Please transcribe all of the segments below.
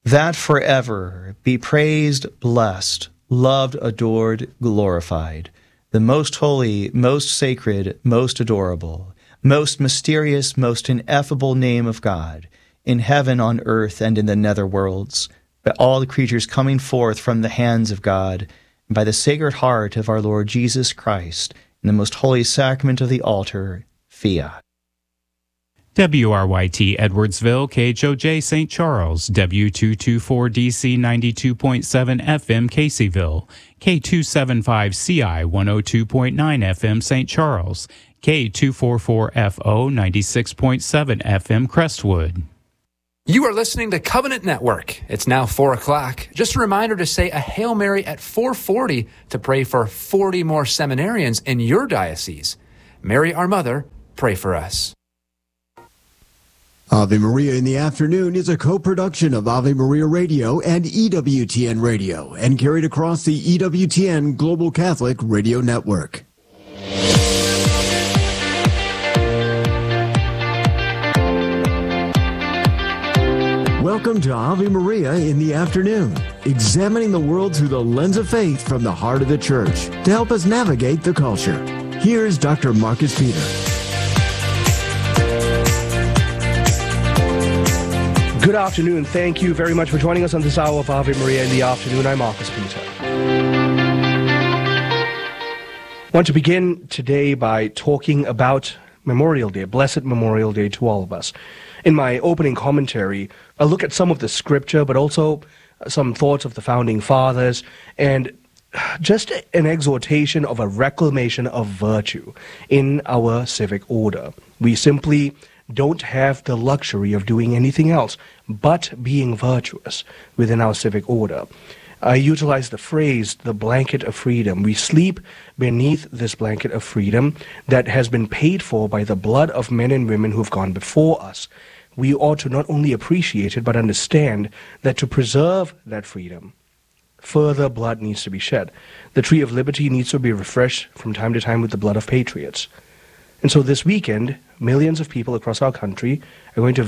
that forever be praised, blessed, loved, adored, glorified, the most holy, most sacred, most adorable, most mysterious, most ineffable name of God, in heaven, on earth, and in the nether worlds, by all the creatures coming forth from the hands of God, and by the Sacred Heart of our Lord Jesus Christ, in the most holy sacrament of the altar, fiat. WRYT Edwardsville, KHOJ St. Charles, W224DC 92.7 FM Caseyville, K275CI 102.9 FM St. Charles, K244FO 96.7 FM Crestwood. You are listening to Covenant Network. It's now 4 o'clock. Just a reminder to say a Hail Mary at 4:40 to pray for 40 more seminarians in your diocese. Mary, our Mother, pray for us. Ave Maria in the Afternoon is a co-production of Ave Maria Radio and EWTN Radio and carried across the EWTN Global Catholic Radio Network. Welcome to Ave Maria in the Afternoon, examining the world through the lens of faith from the heart of the Church to help us navigate the culture. Here's Dr. Marcus Peter. Good afternoon. Thank you very much for joining us on this hour of Ave Maria in the Afternoon. I'm Marcus Peter. I want to begin today by talking about Memorial Day, Blessed Memorial Day to all of us. In my opening commentary, I'll look at some of the scripture, but also some thoughts of the Founding Fathers, and just an exhortation of a reclamation of virtue in our civic order. We simply don't have the luxury of doing anything else but being virtuous within our civic order. I utilize the phrase, the blanket of freedom. We sleep beneath this blanket of freedom that has been paid for by the blood of men and women who've gone before us. We ought to not only appreciate it, but understand that to preserve that freedom, further blood needs to be shed. The tree of liberty needs to be refreshed from time to time with the blood of patriots. And so this weekend, millions of people across our country are going to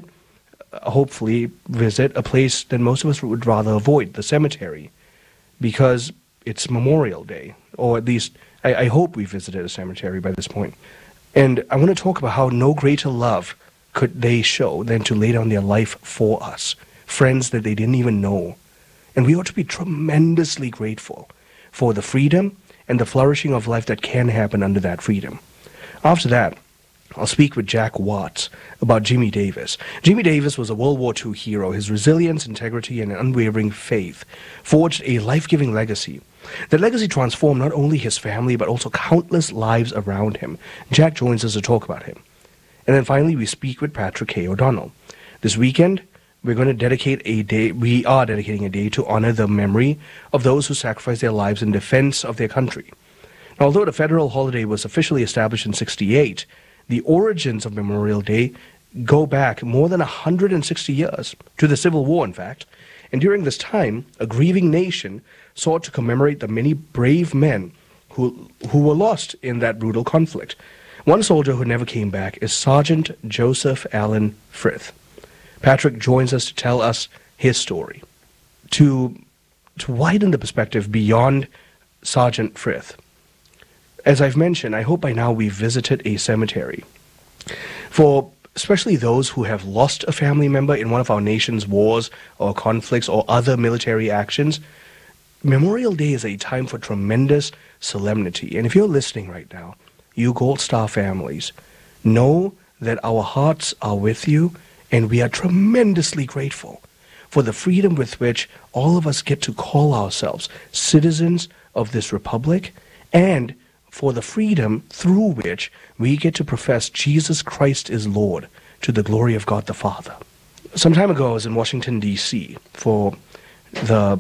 hopefully visit a place that most of us would rather avoid, the cemetery, because it's Memorial Day, or at least I hope we visited a cemetery by this point. And I want to talk about how no greater love could they show than to lay down their life for us, friends that they didn't even know. And we ought to be tremendously grateful for the freedom and the flourishing of life that can happen under that freedom. After that, I'll speak with Jack Watts about Jimmy Davis. Jimmy Davis was a World War II hero. His resilience, integrity, and unwavering faith forged a life-giving legacy. That legacy transformed not only his family, but also countless lives around him. Jack joins us to talk about him. And then finally, we speak with Patrick K. O'Donnell. This weekend, we are dedicating a day to honor the memory of those who sacrificed their lives in defense of their country. Now, although the federal holiday was officially established in 1968, the origins of Memorial Day go back more than 160 years, to the Civil War, in fact. And during this time, a grieving nation sought to commemorate the many brave men who were lost in that brutal conflict. One soldier who never came back is Sergeant Joseph Allen Frith. Patrick joins us to tell us his story. To widen the perspective beyond Sergeant Frith, as I've mentioned, I hope by now we've visited a cemetery. For especially those who have lost a family member in one of our nation's wars or conflicts or other military actions, Memorial Day is a time for tremendous solemnity. And if you're listening right now, you Gold Star families, know that our hearts are with you, and we are tremendously grateful for the freedom with which all of us get to call ourselves citizens of this republic, and for the freedom through which we get to profess Jesus Christ is Lord to the glory of God the Father. Some time ago, I was in Washington, D.C. for the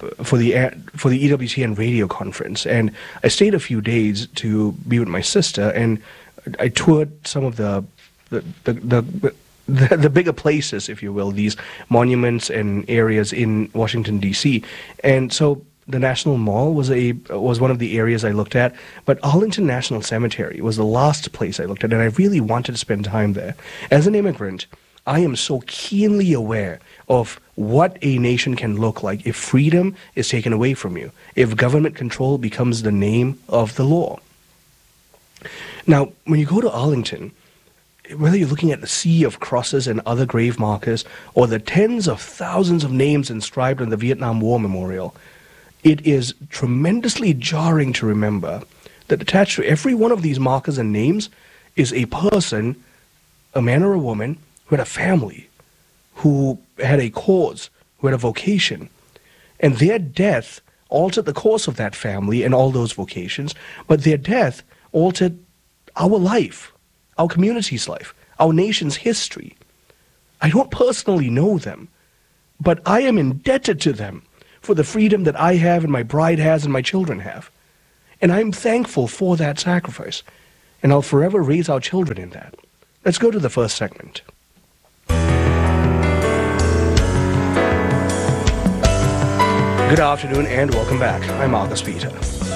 EWTN radio conference, and I stayed a few days to be with my sister, and I toured some of the bigger places, if you will, these monuments and areas in Washington, D.C. And so the National Mall was one of the areas I looked at, but Arlington National Cemetery was the last place I looked at, and I really wanted to spend time there. As an immigrant, I am so keenly aware of what a nation can look like if freedom is taken away from you, if government control becomes the name of the law. Now, when you go to Arlington, whether you're looking at the sea of crosses and other grave markers, or the tens of thousands of names inscribed on the Vietnam War Memorial, it is tremendously jarring to remember that attached to every one of these markers and names is a person, a man or a woman, who had a family, who had a cause, who had a vocation. And their death altered the course of that family and all those vocations, but their death altered our life, our community's life, our nation's history. I don't personally know them, but I am indebted to them for the freedom that I have and my bride has and my children have. And I'm thankful for that sacrifice, and I'll forever raise our children in that. Let's go to the first segment. Good afternoon and welcome back. I'm Marcus Peter.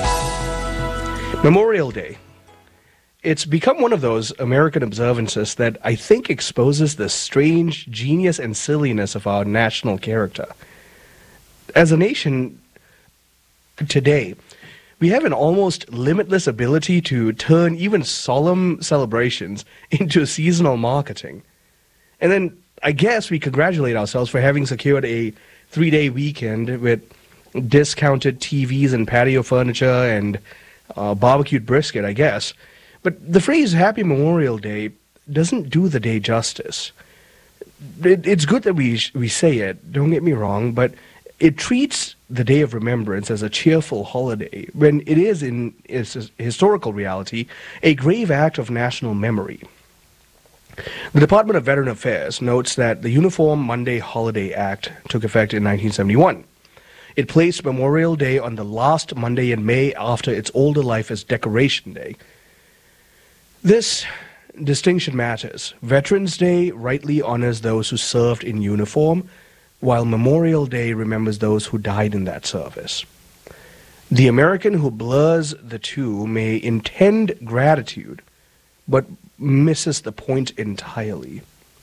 Memorial Day. It's become one of those American observances that I think exposes the strange genius and silliness of our national character. As a nation today, we have an almost limitless ability to turn even solemn celebrations into seasonal marketing. And then I guess we congratulate ourselves for having secured a 3-day weekend with discounted TVs and patio furniture and barbecued brisket, I guess. But the phrase Happy Memorial Day doesn't do the day justice. It's good that we say it, don't get me wrong, but it treats the Day of Remembrance as a cheerful holiday, when it is, in its historical reality, a grave act of national memory. The Department of Veteran Affairs notes that the Uniform Monday Holiday Act took effect in 1971. It placed Memorial Day on the last Monday in May after its older life as Decoration Day. This distinction matters. Veterans Day rightly honors those who served in uniform, while Memorial Day remembers those who died in that service. The American who blurs the two may intend gratitude, but misses the point entirely.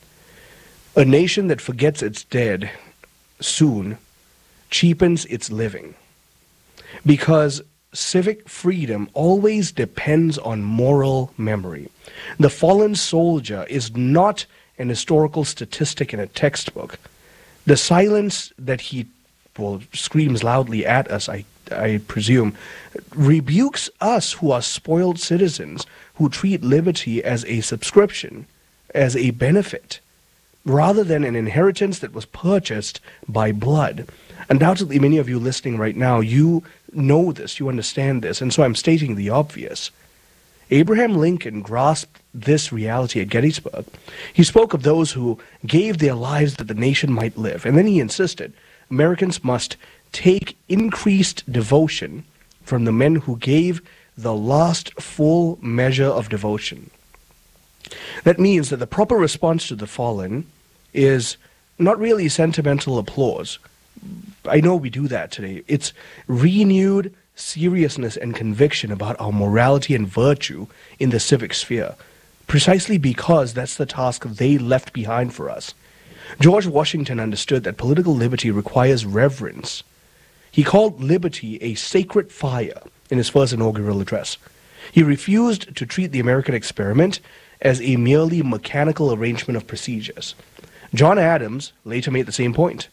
A nation that forgets its dead soon cheapens its living, because civic freedom always depends on moral memory. The fallen soldier is not an historical statistic in a textbook. The silence that he screams loudly at us, I presume, rebukes us who are spoiled citizens who treat liberty as a subscription, as a benefit, rather than an inheritance that was purchased by blood. Undoubtedly, many of you listening right now, you know this, you understand this, and so I'm stating the obvious. Abraham Lincoln grasped this reality at Gettysburg. He spoke of those who gave their lives that the nation might live, and then he insisted Americans must take increased devotion from the men who gave the last full measure of devotion. That means that the proper response to the fallen is not really sentimental applause. I know we do that today. It's renewed seriousness and conviction about our morality and virtue in the civic sphere, precisely because that's the task they left behind for us. George Washington understood that political liberty requires reverence. He called liberty a sacred fire in his first inaugural address. He refused to treat the American experiment as a merely mechanical arrangement of procedures. John Adams later made the same point.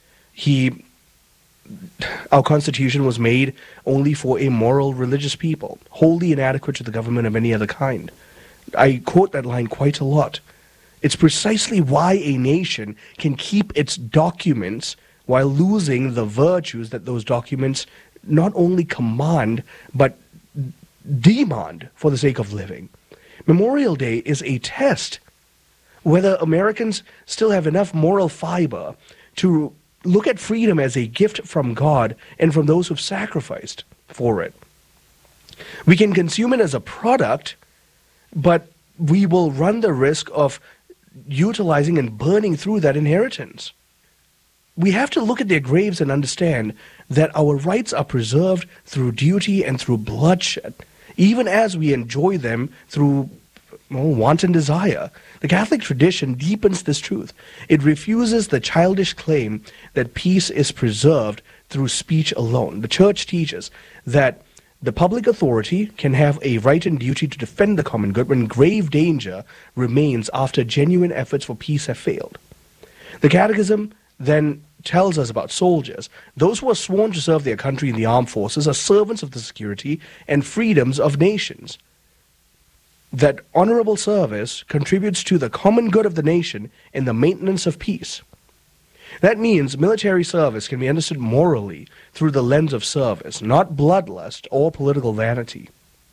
Our Constitution was made only for a moral, religious people, wholly inadequate to the government of any other kind. I quote that line quite a lot. It's precisely why a nation can keep its documents while losing the virtues that those documents not only command, but demand for the sake of living. Memorial Day is a test whether Americans still have enough moral fiber to look at freedom as a gift from God and from those who've sacrificed for it. We can consume it as a product, but we will run the risk of utilizing and burning through that inheritance. We have to look at their graves and understand that our rights are preserved through duty and through bloodshed, even as we enjoy them through wanton desire. The Catholic tradition deepens this truth. It refuses the childish claim that peace is preserved through speech alone. The Church teaches that the public authority can have a right and duty to defend the common good when grave danger remains after genuine efforts for peace have failed. The Catechism then tells us about soldiers. Those who are sworn to serve their country in the armed forces are servants of the security and freedoms of nations. That honorable service contributes to the common good of the nation and the maintenance of peace. That means military service can be understood morally through the lens of service, not bloodlust or political vanity.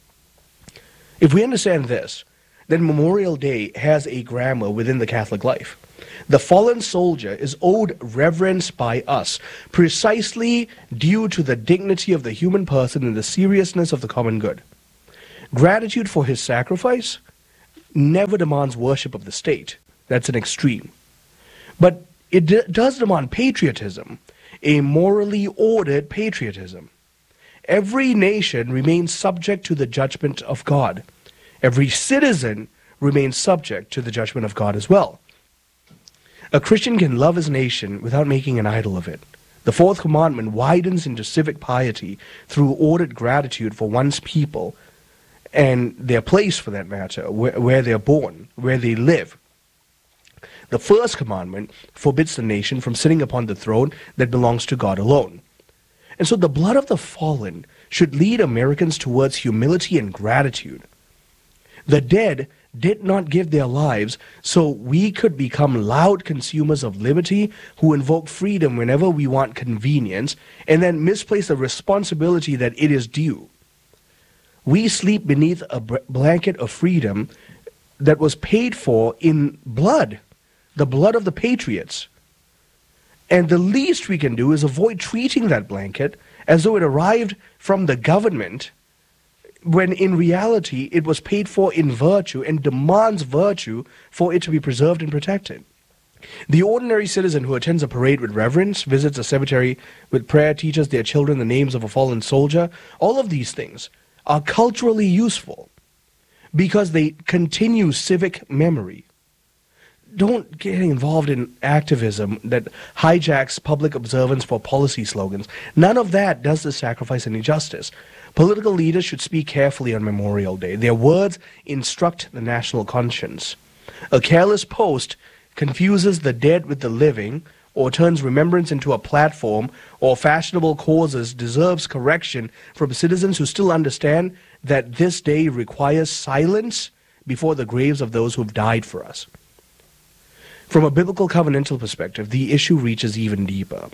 If we understand this, then Memorial Day has a grammar within the Catholic life. The fallen soldier is owed reverence by us, precisely due to the dignity of the human person and the seriousness of the common good. Gratitude for his sacrifice never demands worship of the state. That's an extreme. But it does demand patriotism, a morally ordered patriotism. Every nation remains subject to the judgment of God. Every citizen remains subject to the judgment of God as well. A Christian can love his nation without making an idol of it. The fourth commandment widens into civic piety through ordered gratitude for one's people and their place, for that matter, where they're born, where they live. The first commandment forbids the nation from sitting upon the throne that belongs to God alone. And so the blood of the fallen should lead Americans towards humility and gratitude. The dead did not give their lives so we could become loud consumers of liberty who invoke freedom whenever we want convenience and then misplace the responsibility that it is due. We sleep beneath a blanket of freedom that was paid for in blood, the blood of the patriots. And the least we can do is avoid treating that blanket as though it arrived from the government, when in reality it was paid for in virtue and demands virtue for it to be preserved and protected. The ordinary citizen who attends a parade with reverence, visits a cemetery with prayer, teaches their children the names of a fallen soldier, all of these things are culturally useful because they continue civic memory. Don't get involved in activism that hijacks public observance for policy slogans. None of that does the sacrifice any justice. Political leaders should speak carefully on Memorial Day. Their words instruct the national conscience. A careless post confuses the dead with the living, or turns remembrance into a platform, or fashionable causes deserves correction from citizens who still understand that this day requires silence before the graves of those who have died for us. From a biblical covenantal perspective, the issue reaches even deeper.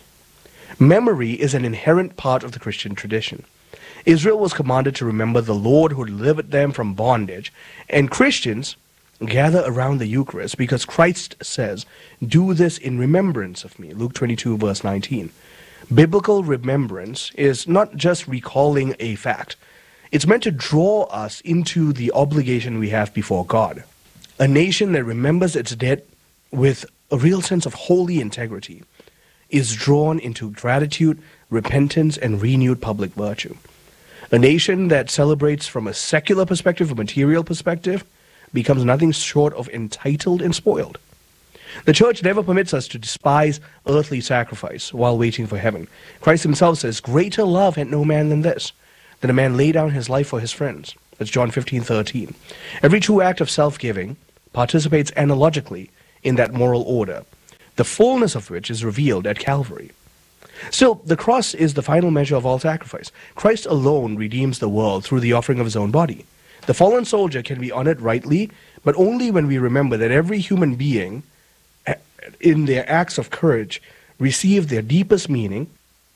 Memory is an inherent part of the Christian tradition. Israel was commanded to remember the Lord who delivered them from bondage, and Christians gather around the Eucharist because Christ says, "Do this in remembrance of me," Luke 22, verse 19. Biblical remembrance is not just recalling a fact. It's meant to draw us into the obligation we have before God. A nation that remembers its dead with a real sense of holy integrity is drawn into gratitude, repentance, and renewed public virtue. A nation that celebrates from a secular perspective, a material perspective, becomes nothing short of entitled and spoiled. The church never permits us to despise earthly sacrifice while waiting for heaven. Christ himself says, "Greater love had no man than this, that a man lay down his life for his friends." That's John 15:13. Every true act of self-giving participates analogically in that moral order, the fullness of which is revealed at Calvary. Still, the cross is the final measure of all sacrifice. Christ alone redeems the world through the offering of his own body. The fallen soldier can be honored rightly, but only when we remember that every human being, in their acts of courage, received their deepest meaning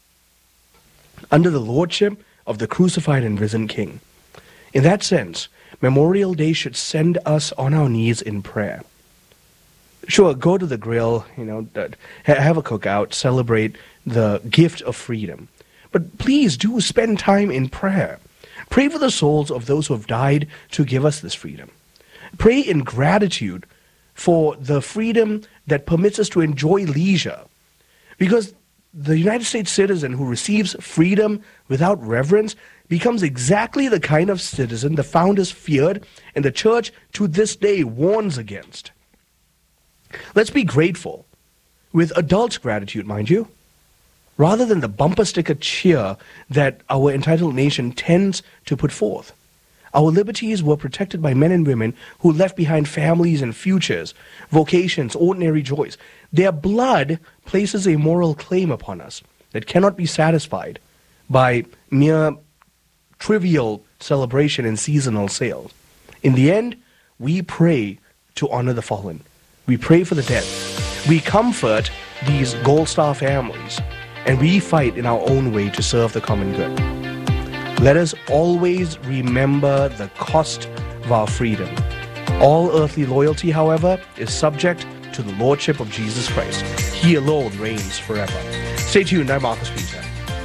under the lordship of the crucified and risen King. In that sense, Memorial Day should send us on our knees in prayer. Sure, go to the grill, have a cookout, celebrate the gift of freedom. But please do spend time in prayer. Pray for the souls of those who have died to give us this freedom. Pray in gratitude for the freedom that permits us to enjoy leisure. Because the United States citizen who receives freedom without reverence becomes exactly the kind of citizen the founders feared and the church to this day warns against. Let's be grateful, with adult gratitude, mind you, rather than the bumper sticker cheer that our entitled nation tends to put forth. Our liberties were protected by men and women who left behind families and futures, vocations, ordinary joys. Their blood places a moral claim upon us that cannot be satisfied by mere trivial celebration and seasonal sales. In the end, we pray to honor the fallen. We pray for the dead. We comfort these Gold Star families, and we fight in our own way to serve the common good. Let us always remember the cost of our freedom. All earthly loyalty, however, is subject to the lordship of Jesus Christ. He alone reigns forever. Stay tuned. I'm Marcus Peter.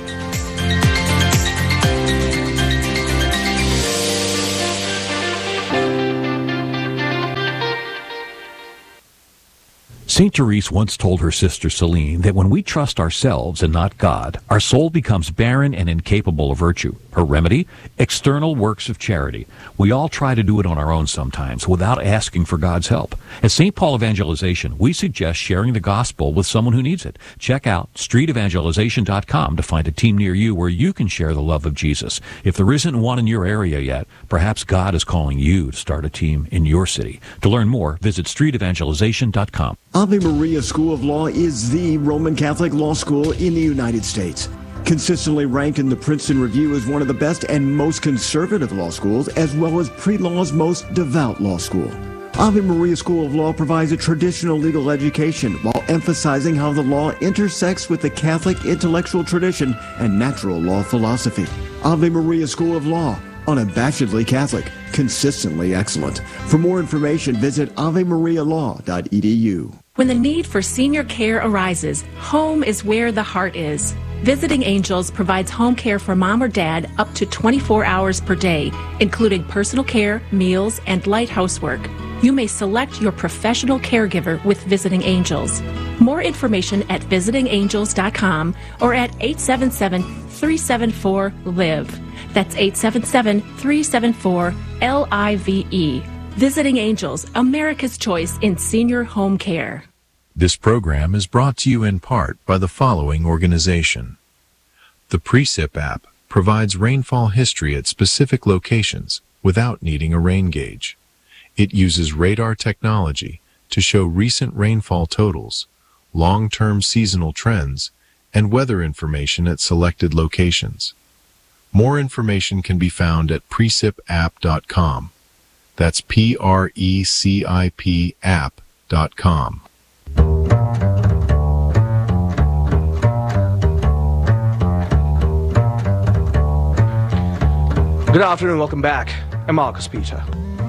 St. Therese once told her sister Celine that when we trust ourselves and not God, our soul becomes barren and incapable of virtue. Her remedy? External works of charity. We all try to do it on our own sometimes without asking for God's help. At St. Paul Evangelization, we suggest sharing the gospel with someone who needs it. Check out streetevangelization.com to find a team near you where you can share the love of Jesus. If there isn't one in your area yet, perhaps God is calling you to start a team in your city. To learn more, visit streetevangelization.com. Ave Maria School of Law is the Roman Catholic law school in the United States. Consistently ranked in the Princeton Review as one of the best and most conservative law schools, as well as pre-law's most devout law school. Ave Maria School of Law provides a traditional legal education while emphasizing how the law intersects with the Catholic intellectual tradition and natural law philosophy. Ave Maria School of Law, unabashedly Catholic, consistently excellent. For more information, visit avemarialaw.edu. When the need for senior care arises, home is where the heart is. Visiting Angels provides home care for mom or dad up to 24 hours per day, including personal care, meals, and light housework. You may select your professional caregiver with Visiting Angels. More information at visitingangels.com or at 877-374-LIVE. That's 877-374-LIVE. Visiting Angels, America's choice in senior home care. This program is brought to you in part by the following organization. The Precip app provides rainfall history at specific locations without needing a rain gauge. It uses radar technology to show recent rainfall totals, long-term seasonal trends, and weather information at selected locations. More information can be found at precipapp.com. That's PRECIP app.com. Good afternoon, welcome back. I'm Marcus Peter.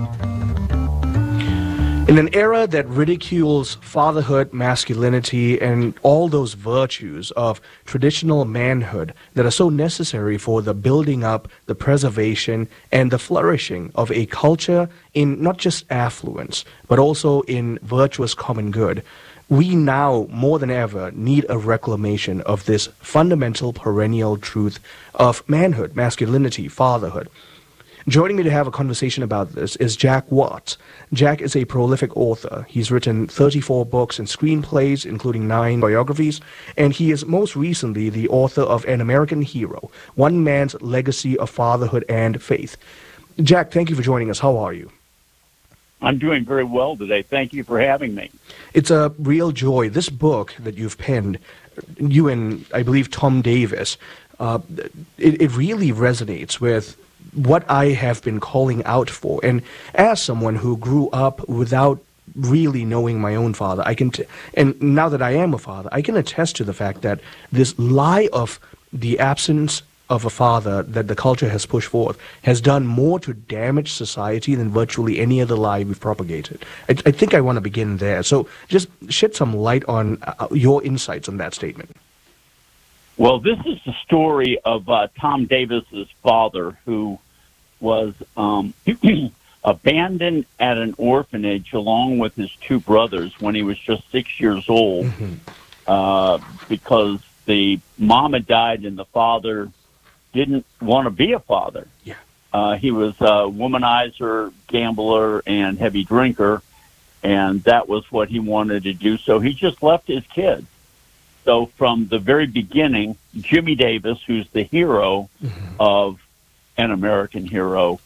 In an era that ridicules fatherhood, masculinity, and all those virtues of traditional manhood that are so necessary for the building up, the preservation, and the flourishing of a culture in not just affluence, but also in virtuous common good, we now, more than ever, need a reclamation of this fundamental perennial truth of manhood, masculinity, fatherhood. Joining me to have a conversation about this is Jack Watts. Jack is a prolific author. He's written 34 books and screenplays, including 9 biographies, and he is most recently the author of An American Hero, One Man's Legacy of Fatherhood and Faith. Jack, thank you for joining us. How are you? I'm doing very well today. Thank you for having me. It's a real joy. This book that you've penned, you and, I believe, Tom Davis, it really resonates with what I have been calling out for. And as someone who grew up without really knowing my own father, and now that I am a father, I can attest to the fact that this lie of the absence of a father that the culture has pushed forth has done more to damage society than virtually any other lie we've propagated. I think I want to begin there. So just shed some light on your insights on that statement. Well, this is the story of Tom Davis's father, who was abandoned at an orphanage along with his 2 brothers when he was just 6 years old, because the mom had died and the father didn't want to be a father. Yeah. He was a womanizer, gambler, and heavy drinker, and that was what he wanted to do. So he just left his kids. So from the very beginning, Jimmy Davis, who's the hero of An American Hero,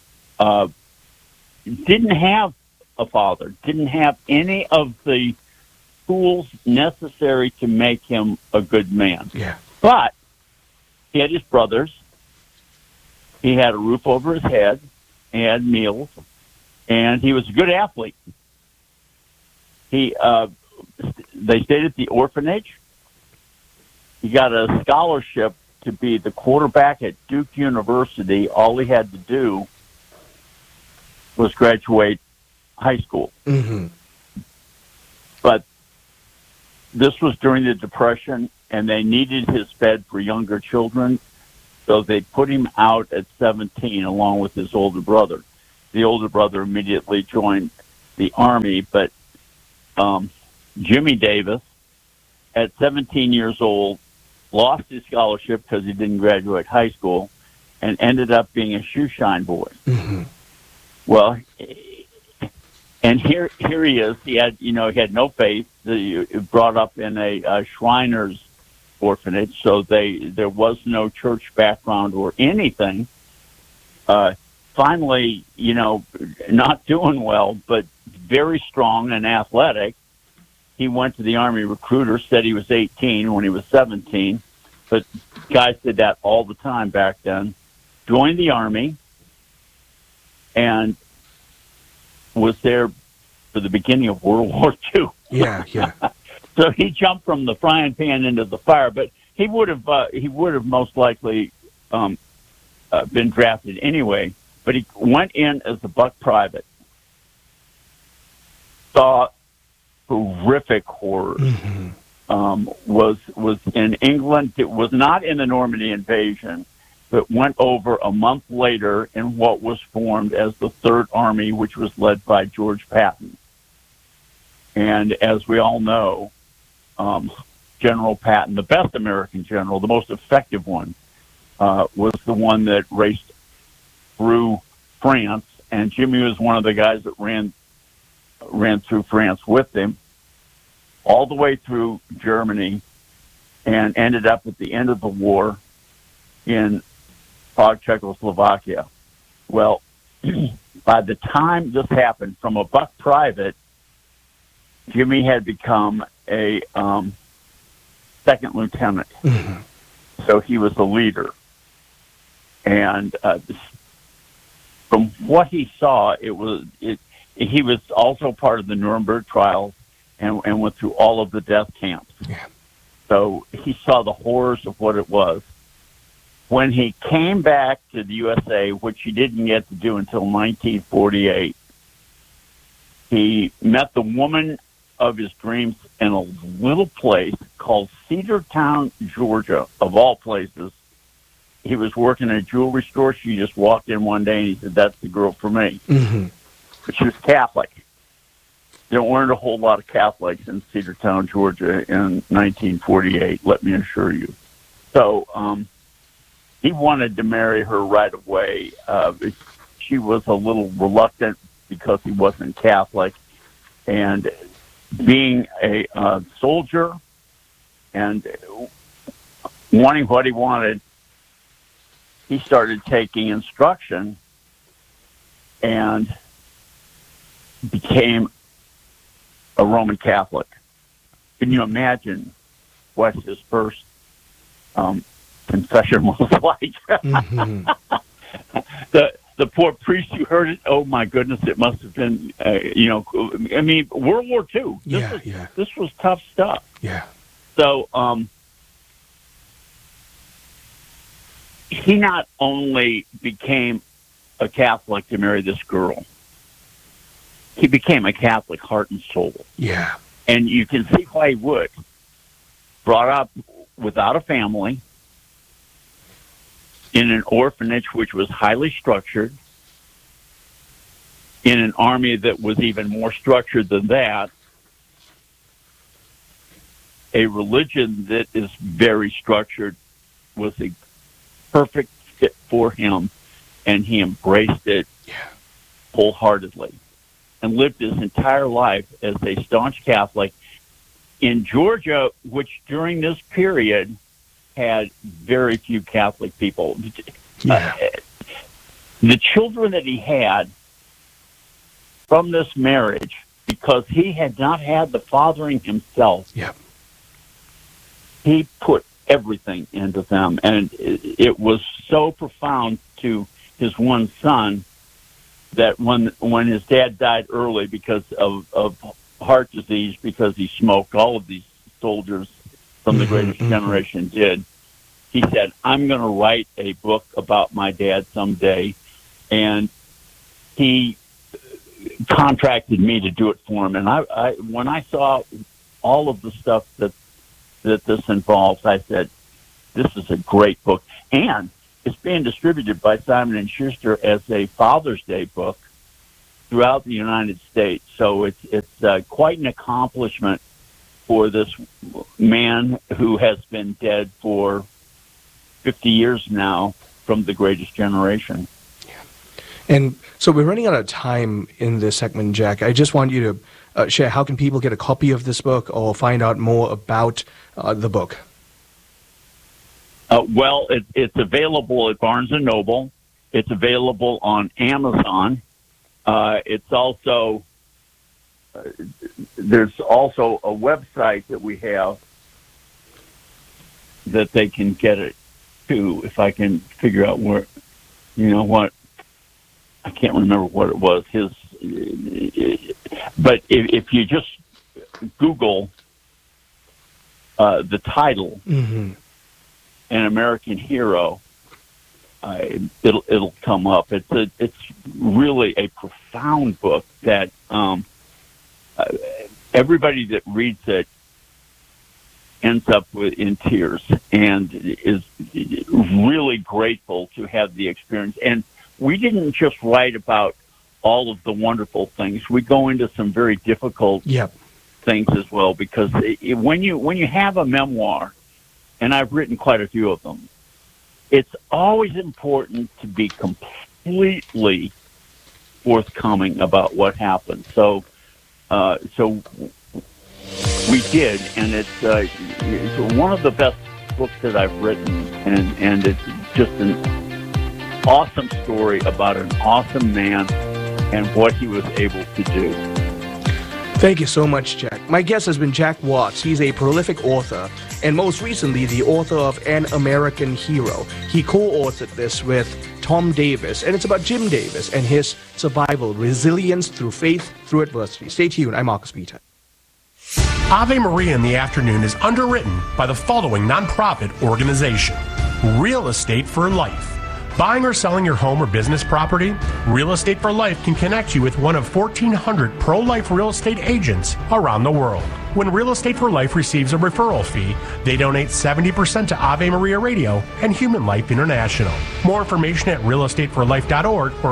didn't have a father, didn't have any of the tools necessary to make him a good man. Yeah. But he had his brothers. He had a roof over his head. He had meals. And he was a good athlete. They stayed at the orphanage. He got a scholarship to be the quarterback at Duke University. All he had to do was graduate high school. Mm-hmm. But this was during the Depression, and they needed his bed for younger children, so they put him out at 17 along with his older brother. The older brother immediately joined the Army, but Jimmy Davis, at 17 years old, lost his scholarship because he didn't graduate high school and ended up being a shoe shine boy. Mm-hmm. Well, and here he is. He had no faith. He brought up in a Shriners orphanage, so there was no church background or anything. Finally, not doing well, but very strong and athletic. He went to the Army recruiter, said he was 18 when he was 17, but guys did that all the time back then. Joined the Army and was there for the beginning of World War II. Yeah. So he jumped from the frying pan into the fire, but he would have most likely been drafted anyway. But he went in as a buck private. Saw horrific horrors. Was in England. It was not in the Normandy invasion, but went over a month later in what was formed as the Third Army, which was led by George Patton. And as we all know, General Patton, the best American general, the most effective one, was the one that raced through France, and Jimmy was one of the guys that ran through France with him, all the way through Germany, and ended up at the end of the war in Prague, Czechoslovakia. Well, by the time this happened, from a buck private, Jimmy had become a second lieutenant. So he was a leader. And from what he saw, he was also part of the Nuremberg trials and went through all of the death camps. Yeah. So he saw the horrors of what it was. When he came back to the USA, which he didn't get to do until 1948, he met the woman of his dreams in a little place called Cedartown, Georgia, of all places. He was working at a jewelry store. She just walked in one day and he said, "That's the girl for me." But she was Catholic. There weren't a whole lot of Catholics in Cedartown, Georgia in 1948, let me assure you. So he wanted to marry her right away. She was a little reluctant because he wasn't Catholic. And being a soldier and wanting what he wanted, he started taking instruction and became a Roman Catholic. Can you imagine what his first confession was like? The poor priest who heard it, oh my goodness, it must have been, I mean, World War II. This was tough stuff. Yeah. So he not only became a Catholic to marry this girl, he became a Catholic heart and soul. Yeah. And you can see why he would. Brought up without a family, in an orphanage which was highly structured, in an army that was even more structured than that, a religion that is very structured was a perfect fit for him, and he embraced it wholeheartedly and lived his entire life as a staunch Catholic in Georgia, which during this period had very few Catholic people. The children that he had from this marriage, because he had not had the fathering himself, he put everything into them, and it was so profound to his one son that when his dad died early because of heart disease, because he smoked, all of these soldiers from the Greatest Generation did, he said, I'm going to write a book about my dad someday, and he contracted me to do it for him. And I when I saw all of the stuff that this involves, I said, this is a great book. And it's being distributed by Simon & Schuster as a Father's Day book throughout the United States. So it's quite an accomplishment for this man who has been dead for 50 years now from the Greatest Generation. And so we're running out of time in this segment, Jack. I just want you to share, how can people get a copy of this book or find out more about the book? Well, it's available at Barnes & Noble. It's available on Amazon. It's also, there's also a website that we have that they can get it to, if I can figure out where, you know what, I can't remember what it was. But if you just Google the title, An American Hero, it'll come up. It's really a profound book that everybody that reads it ends up in tears and is really grateful to have the experience. And we didn't just write about all of the wonderful things. We go into some very difficult things as well, because when you have a memoir, and I've written quite a few of them, it's always important to be completely forthcoming about what happened. So we did, and it's one of the best books that I've written, and it's just an awesome story about an awesome man and what he was able to do. Thank you so much, Jack. My guest has been Jack Watts. He's a prolific author, and most recently, the author of An American Hero. He co-authored this with Tom Davis, and it's about Jim Davis and his survival, resilience through faith, through adversity. Stay tuned. I'm Marcus Peter. Ave Maria in the Afternoon is underwritten by the following nonprofit organization: Real Estate for Life. Buying or selling your home or business property? Real Estate for Life can connect you with one of 1,400 pro-life real estate agents around the world. When Real Estate for Life receives a referral fee, they donate 70% to Ave Maria Radio and Human Life International. More information at realestateforlife.org or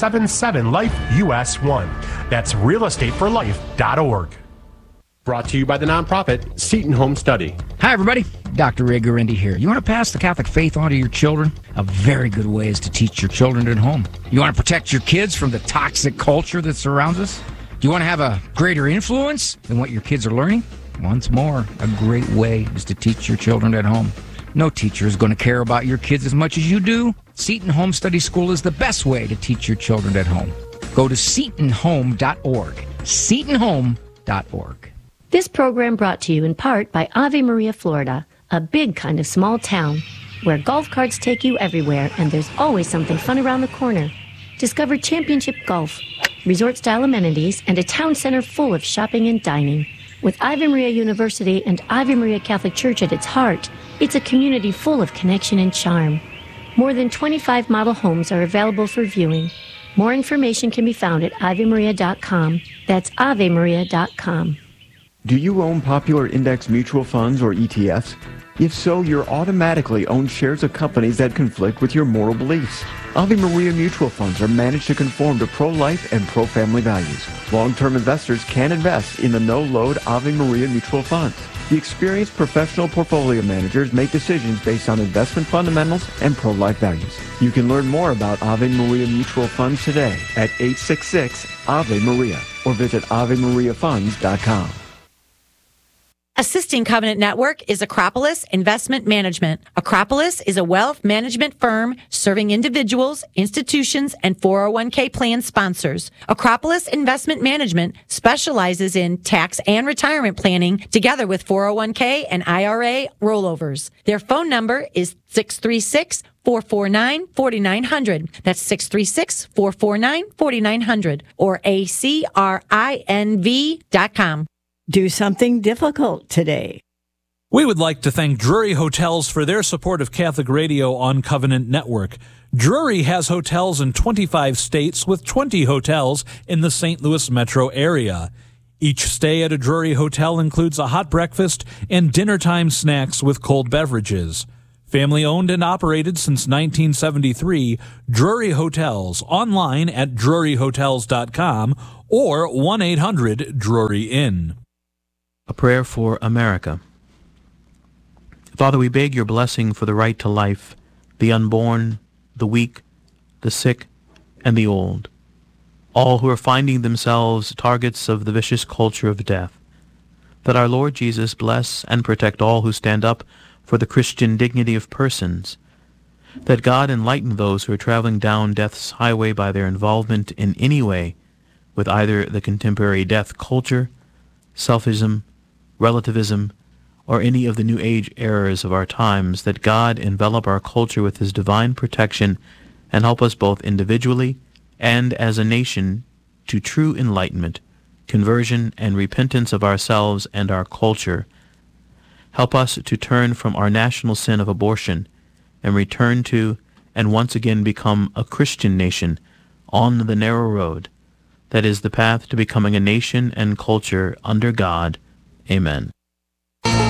877-LIFE-US1. That's realestateforlife.org. Brought to you by the nonprofit Seton Home Study. Hi, everybody. Dr. Ray Guarendi here. You want to pass the Catholic faith on to your children? A very good way is to teach your children at home. You want to protect your kids from the toxic culture that surrounds us? Do you want to have a greater influence than what your kids are learning? Once more, a great way is to teach your children at home. No teacher is going to care about your kids as much as you do. Seton Home Study School is the best way to teach your children at home. Go to setonhome.org. setonhome.org. This program brought to you in part by Ave Maria, Florida, a big kind of small town where golf carts take you everywhere and there's always something fun around the corner. Discover Championship Golf, resort-style amenities, and a town center full of shopping and dining. With Ave Maria University and Ave Maria Catholic Church at its heart, it's a community full of connection and charm. More than 25 model homes are available for viewing. More information can be found at AveMaria.com. That's AveMaria.com. Do you own popular index mutual funds or ETFs? If so, you're automatically owned shares of companies that conflict with your moral beliefs. Ave Maria mutual funds are managed to conform to pro-life and pro-family values. Long-term investors can invest in the no-load Ave Maria mutual funds. The experienced professional portfolio managers make decisions based on investment fundamentals and pro-life values. You can learn more about Ave Maria Mutual Funds today at 866-AVE-MARIA or visit AveMariaFunds.com. Assisting Covenant Network is Acropolis Investment Management. Acropolis is a wealth management firm serving individuals, institutions, and 401k plan sponsors. Acropolis Investment Management specializes in tax and retirement planning together with 401k and IRA rollovers. Their phone number is 636-449-4900. That's 636-449-4900 or acrinv.com. Do something difficult today. We would like to thank Drury Hotels for their support of Catholic Radio on Covenant Network. Drury has hotels in 25 states with 20 hotels in the St. Louis metro area. Each stay at a Drury hotel includes a hot breakfast and dinnertime snacks with cold beverages. Family owned and operated since 1973, Drury Hotels, online at druryhotels.com or 1-800-DRURY-INN. A prayer for America. Father, we beg your blessing for the right to life, the unborn, the weak, the sick, and the old, all who are finding themselves targets of the vicious culture of death. That our Lord Jesus bless and protect all who stand up for the Christian dignity of persons. That God enlighten those who are traveling down death's highway by their involvement in any way with either the contemporary death culture, selfism, relativism, or any of the New Age errors of our times. That God envelop our culture with his divine protection and help us both individually and as a nation to true enlightenment, conversion, and repentance of ourselves and our culture. Help us to turn from our national sin of abortion and return to and once again become a Christian nation on the narrow road that is the path to becoming a nation and culture under God. Amen.